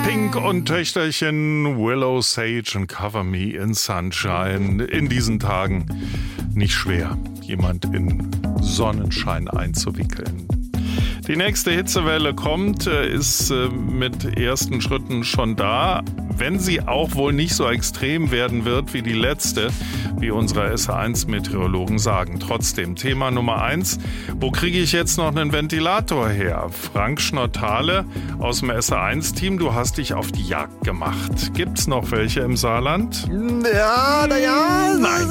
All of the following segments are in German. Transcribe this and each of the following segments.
Pink und Töchterchen Willow, Sage und Cover Me in Sunshine. In diesen Tagen nicht schwer, jemand in Sonnenschein einzuwickeln. Die nächste Hitzewelle kommt, ist mit ersten Schritten schon da. Wenn sie auch wohl nicht so extrem werden wird wie die letzte, wie unsere SR1-Meteorologen sagen. Trotzdem, Thema Nummer 1, wo kriege ich jetzt noch einen Ventilator her? Frank Schnottale aus dem SR1-Team, du hast dich auf die Jagd gemacht. Gibt's noch welche im Saarland? Ja, Nein.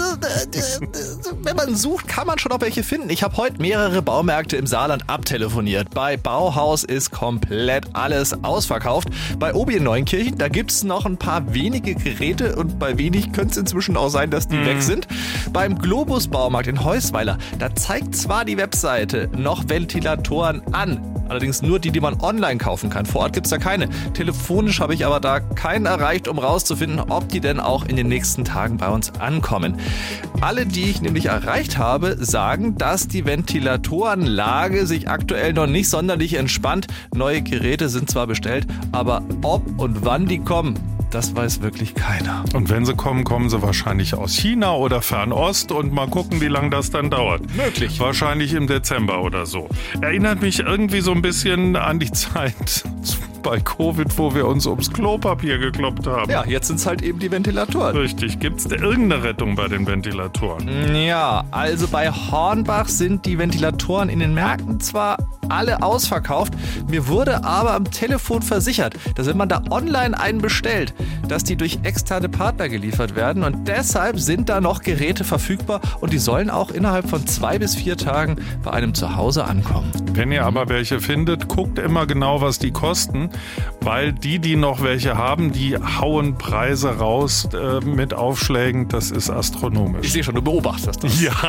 Wenn man sucht, kann man schon noch welche finden. Ich habe heute mehrere Baumärkte im Saarland abtelefoniert. Bei Bauhaus ist komplett alles ausverkauft. Bei Obi in Neunkirchen, da gibt's noch ein paar wenige Geräte und bei wenig könnte es inzwischen auch sein, dass die weg sind. Beim Globus Baumarkt in Heusweiler, da zeigt zwar die Webseite noch Ventilatoren an, allerdings nur die man online kaufen kann. Vor Ort gibt's da keine. Telefonisch habe ich aber da keinen erreicht, um rauszufinden, ob die denn auch in den nächsten Tagen bei uns ankommen. Alle, die ich nämlich erreicht habe, sagen, dass die Ventilatorenlage sich aktuell noch nicht sonderlich entspannt. Neue Geräte sind zwar bestellt, aber ob und wann die kommen, das weiß wirklich keiner. Und wenn sie kommen, kommen sie wahrscheinlich aus China oder Fernost und mal gucken, wie lange das dann dauert. Möglich. Wahrscheinlich im Dezember oder so. Erinnert mich irgendwie so ein bisschen an die Zeit bei Covid, wo wir uns ums Klopapier gekloppt haben. Ja, jetzt sind es halt eben die Ventilatoren. Richtig. Gibt es irgendeine Rettung bei den Ventilatoren? Ja, also bei Hornbach sind die Ventilatoren in den Märkten zwar alle ausverkauft, mir wurde aber am Telefon versichert, dass wenn man da online einen bestellt, dass die durch externe Partner geliefert werden und deshalb sind da noch Geräte verfügbar und die sollen auch innerhalb von 2 bis 4 Tagen bei einem zu Hause ankommen. Wenn ihr aber welche findet, guckt immer genau, was die kosten, weil die noch welche haben, die hauen Preise raus mit Aufschlägen, das ist astronomisch. Ich sehe schon, du beobachtest das. Ja,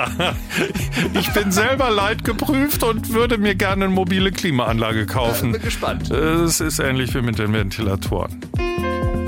ich bin selber leidgeprüft und würde mir gerne eine mobile Klimaanlage kaufen. Bin gespannt. Es ist ähnlich wie mit den Ventilatoren.